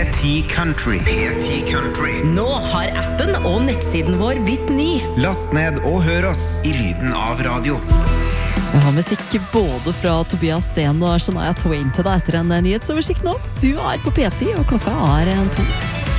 P10 Country. P10 Country. Nå har appen og nettsiden vår blitt ny. Last ned og hør oss i lyden av radio. Jeg har musikk både fra Tobias Sten og Shania Twain til deg etter en nyhetsoversikt nå. Du er på P10, og klokka er 2.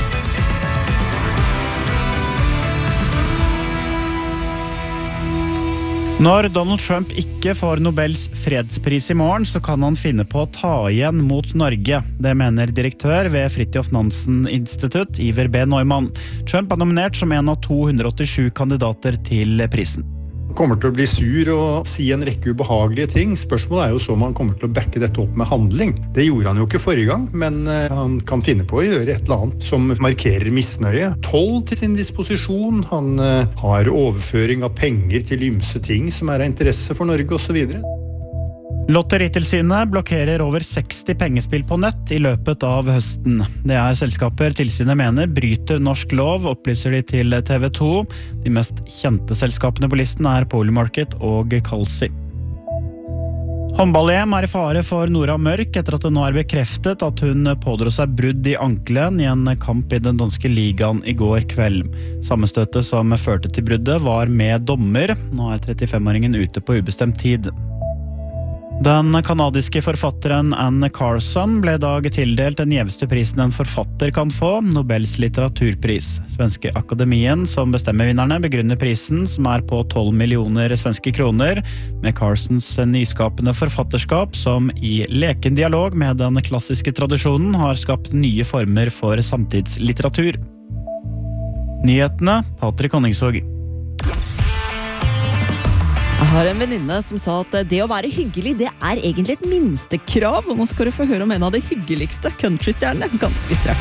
Når Donald Trump ikke får Nobels fredspris i morgen, så kan han finne på å ta igjen mot Norge. Det mener direktør ved Fridtjof Nansen Institutt, Iver B. Neumann. Trump er nominert som en av 287 kandidater til prisen. Han kommer til å bli sur og si en rekke ubehagelige ting. Spørsmålet er jo så om han kommer til å backe dette opp med handling. Det gjorde han jo ikke forrige gang, men han kan finne på å gjøre et eller annet som markerer misnøye. 12 til sin disposisjon, han har overføring av penger til ymse ting som er av interesse for Norge og så videre. Lotteritilsynet blokkerer over 60 pengespill på nett i løpet av høsten. Det er selskaper tilsynet mener bryter norsk lov, opplyser de til TV 2. De mest kjente selskapene på listen er Polymarket og Kalsi. Håndball-EM er i fare for Nora Mørk etter at det nå er bekreftet at hun pådro seg brudd i ankelen i en kamp i den danske ligaen i går kveld. Sammenstøtet som førte til bruddet var med dommer. Nå er 35-åringen ute på ubestemt tid. Den kanadiske forfatteren Anne Carson ble i dag tildelt den gjeveste prisen en forfatter kan få, Nobels litteraturpris. Svenske Akademien, som bestemmer vinnerne, begrunner prisen, som er på 12 millioner svenske kroner, med Carsons nyskapende forfatterskap, som i leken dialog med den klassiske tradisjonen har skapt nye former for samtidslitteratur. Nyhetene, Patrick Honningsvåg. Jeg har en venninne som sa at det å være hyggelig, det er egentlig et minstekrav, og nå skal du få høre om en av de hyggeligste countrystjernene ganske straks.